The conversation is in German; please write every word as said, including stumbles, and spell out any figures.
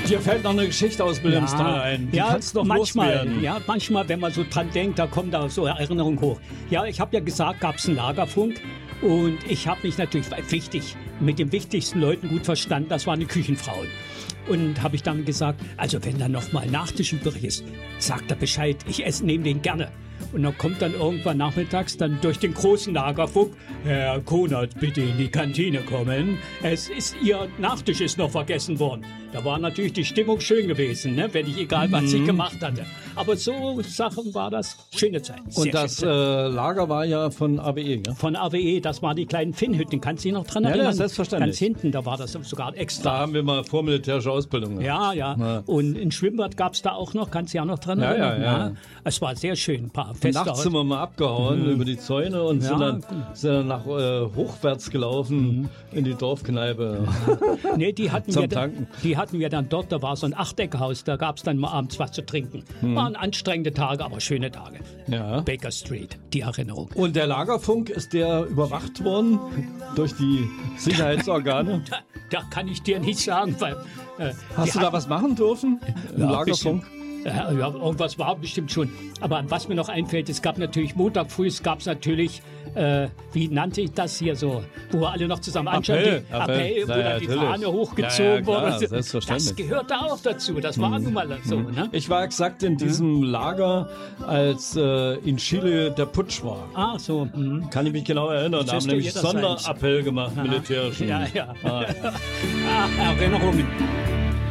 Dir fällt noch eine Geschichte aus Wilhelmsthal Ja, ein. Die ja, kannst du doch manchmal, loswerden. ja, manchmal, wenn man so dran denkt, da kommt da so Erinnerungen hoch. Ja, ich habe ja gesagt, gab es einen Lagerfunk und ich habe mich natürlich wichtig mit den wichtigsten Leuten gut verstanden. Das waren die Küchenfrauen. Und habe ich dann gesagt, also wenn da noch mal Nachtisch übrig ist, sagt er Bescheid, ich esse nehme den gerne. Und dann kommt dann irgendwann nachmittags dann durch den großen Lagerfunk, Herr Konert, bitte in die Kantine kommen. Es ist, Ihr Nachtisch ist noch vergessen worden. Da war natürlich die Stimmung schön gewesen, ne? Wenn ich, egal was ich gemacht hatte. Aber so Sachen war das schöne Zeit. Sehr Und das äh, schöne Zeit. Lager war ja von A W E, ne? Von A W E, das waren die kleinen Finnhütten. Kannst du dich noch dran Ja, ja, erinnern? selbstverständlich. Ganz hinten, da war das sogar Da extra. haben wir mal vormilitärische Ausbildung gemacht. Ja, ja. Ja. Und ein Schwimmbad gab es da auch noch. Kannst du dich auch noch dran Ja, erinnern? ja, ja. Es war sehr schön. Ein paar Feste. Nachts sind wir mal abgehauen über die Zäune und sind, Ja. dann, sind dann nach äh, hochwärts gelaufen in die Dorfkneipe. Nee, die hatten, Zum wir, dann- Tanken. die hatten wir dann dort, da war so ein Achteckhaus, da gab es dann mal abends was zu trinken. Waren anstrengende Tage, aber schöne Tage. Ja. Baker Street, die Erinnerung. Und der Lagerfunk, ist der überwacht worden durch die Sicherheitsorgane? Da, da kann ich dir nicht sagen, weil... Äh, Hast die du da was machen dürfen im Ja, Lagerfunk? Ja, ja, irgendwas war bestimmt schon. Aber was mir noch einfällt, es gab natürlich Montag früh, es gab natürlich, äh, wie nannte ich das hier so, wo wir alle noch zusammen anschauen, Appell, die- Appell. Appell, wo Ja, dann die natürlich. Fahne hochgezogen Ja, ja, klar, wurde. Das selbstverständlich. gehörte auch dazu, das war nun mal so. Ne? Ich war exakt in diesem Lager, als äh, in Chile der Putsch war. Ach so, hm. Kann ich mich genau erinnern. Da haben Siehst du, nämlich jeder seins. Sonderappell gemacht, militärischen. Ja, ja. Ah, Ach, Erinnerungen.